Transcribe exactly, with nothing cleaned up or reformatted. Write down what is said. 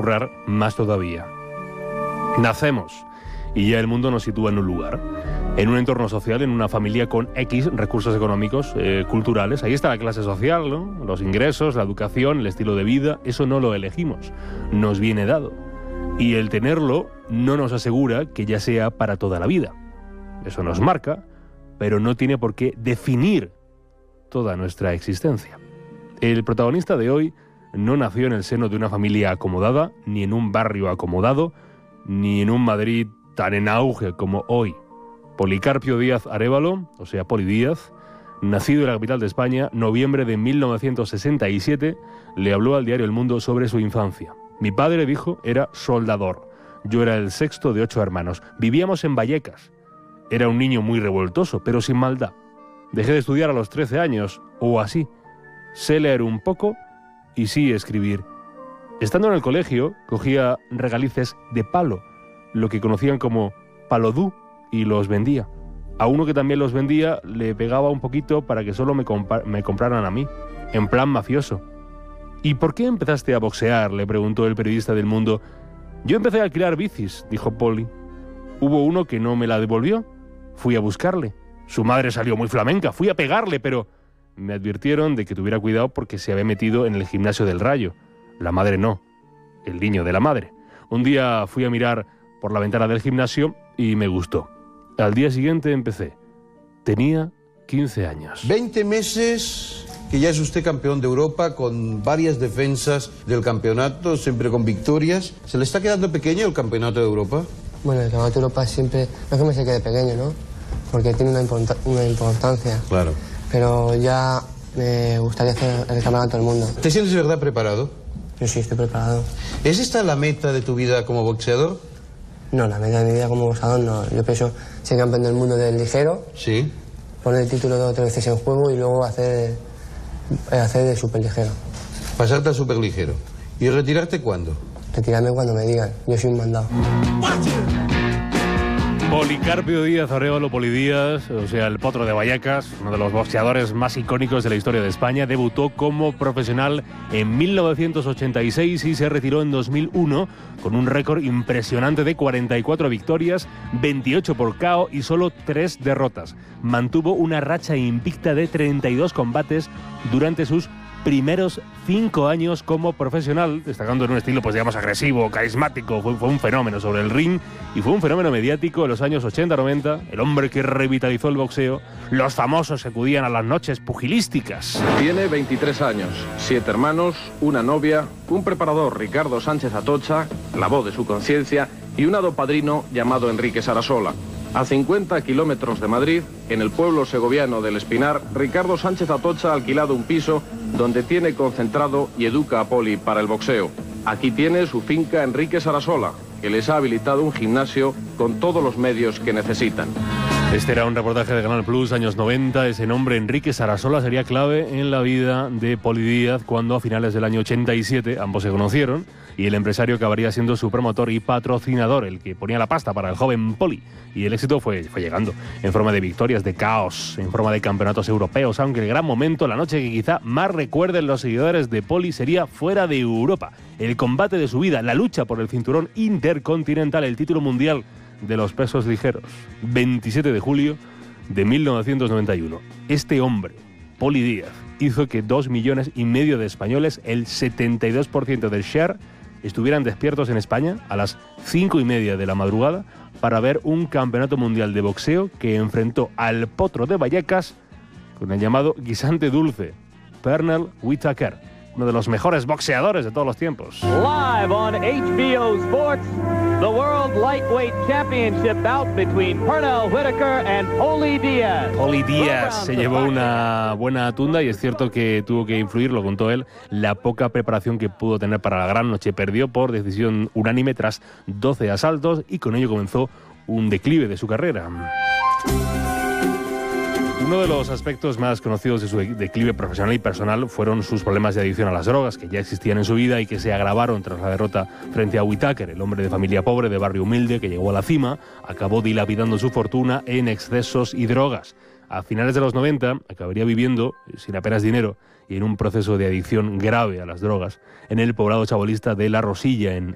currar más todavía. Nacemos y ya el mundo nos sitúa en un lugar, en un entorno social, en una familia con X recursos económicos, eh, culturales. Ahí está la clase social, ¿no? Los ingresos, la educación, el estilo de vida. Eso no lo elegimos, nos viene dado. Y el tenerlo no nos asegura que ya sea para toda la vida. Eso nos marca, pero no tiene por qué definir toda nuestra existencia. El protagonista de hoy no nació en el seno de una familia acomodada, ni en un barrio acomodado, ni en un Madrid tan en auge como hoy. Policarpio Díaz Arévalo, o sea, Poli Díaz, nacido en la capital de España, noviembre de mil novecientos sesenta y siete, le habló al diario El Mundo sobre su infancia. Mi padre, dijo, era soldador. Yo era el sexto de ocho hermanos. Vivíamos en Vallecas. Era un niño muy revoltoso, pero sin maldad. Dejé de estudiar a los trece años, o así. Sé leer un poco y sí escribir. Estando en el colegio, cogía regalices de palo, lo que conocían como palodú, y los vendía. A uno que también los vendía le pegaba un poquito para que solo me, compa- me compraran a mí, en plan mafioso. ¿Y por qué empezaste a boxear?, le preguntó el periodista del Mundo. Yo empecé a alquilar bicis, dijo Poli. Hubo uno que no me la devolvió. Fui a buscarle. Su madre salió muy flamenca, fui a pegarle, pero me advirtieron de que tuviera cuidado porque se había metido en el gimnasio del Rayo. La madre no, el niño de la madre. Un día fui a mirar por la ventana del gimnasio y me gustó. Al día siguiente empecé. Tenía quince años. veinte meses que ya es usted campeón de Europa, con varias defensas del campeonato, siempre con victorias. ¿Se le está quedando pequeño el campeonato de Europa? Bueno, el campeonato de Europa siempre, no es que me se quede pequeño, ¿no? Porque tiene una, importa- una importancia. Claro. Pero ya me gustaría hacer el campeonato del mundo. ¿Te sientes de verdad preparado? Yo sí, estoy preparado. ¿Es esta la meta de tu vida como boxeador? No, la meta de mi vida como boxeador no. Yo pienso ser campeón del mundo del ligero, Sí. poner el título dos o tres veces en juego y luego hacer, hacer de superligero. Pasarte a superligero. ¿Y retirarte cuándo? Retirarme cuando me digan. Yo soy un mandado. Policarpio Díaz Arévalo, Poli Díaz, o sea, el potro de Vallecas, uno de los boxeadores más icónicos de la historia de España, debutó como profesional en mil novecientos ochenta y seis y se retiró en dos mil uno con un récord impresionante de cuarenta y cuatro victorias, veintiocho por K O y solo tres derrotas. Mantuvo una racha invicta de treinta y dos combates durante sus primeros cinco años como profesional, destacando en un estilo, pues digamos, agresivo, carismático. Fue, fue un fenómeno sobre el ring y fue un fenómeno mediático en los años ochenta noventa, el hombre que revitalizó el boxeo. Los famosos acudían a las noches pugilísticas. Tiene veintitrés años, siete hermanos, una novia, un preparador, Ricardo Sánchez Atocha, la voz de su conciencia, y un hado padrino llamado Enrique Sarasola. A cincuenta kilómetros de Madrid, en el pueblo segoviano del Espinar, Ricardo Sánchez Atocha ha alquilado un piso donde tiene concentrado y educa a Poli para el boxeo. Aquí tiene su finca Enrique Sarasola, que les ha habilitado un gimnasio con todos los medios que necesitan. Este era un reportaje de Canal Plus, años noventa. Ese nombre, Enrique Sarasola, sería clave en la vida de Poli Díaz cuando a finales del año ochenta y siete ambos se conocieron y el empresario acabaría siendo su promotor y patrocinador, el que ponía la pasta para el joven Poli. Y el éxito fue, fue llegando, en forma de victorias, de caos, en forma de campeonatos europeos, aunque el gran momento, la noche que quizá más recuerden los seguidores de Poli, sería fuera de Europa. El combate de su vida, la lucha por el cinturón intercontinental, el título mundial de los pesos ligeros, veintisiete de julio de mil novecientos noventa y uno. Este hombre, Poli Díaz, hizo que dos millones y medio de españoles, el setenta y dos por ciento del share, estuvieran despiertos en España a las cinco y media de la madrugada para ver un campeonato mundial de boxeo que enfrentó al potro de Vallecas con el llamado guisante dulce, Pernell Whitaker, uno de los mejores boxeadores de todos los tiempos. Live on H B O Sports, the World Lightweight Championship bout between Pernell Whitaker and Poli Díaz. Poli Díaz se llevó una buena tunda y es cierto que tuvo que influir, lo contó él, la poca preparación que pudo tener para la gran noche. Perdió por decisión unánime tras doce asaltos y con ello comenzó un declive de su carrera. Uno de los aspectos más conocidos de su declive profesional y personal fueron sus problemas de adicción a las drogas, que ya existían en su vida y que se agravaron tras la derrota frente a Whitaker, el hombre de familia pobre, de barrio humilde, que llegó a la cima, acabó dilapidando su fortuna en excesos y drogas. A finales de los noventa acabaría viviendo sin apenas dinero y en un proceso de adicción grave a las drogas en el poblado chabolista de La Rosilla, en,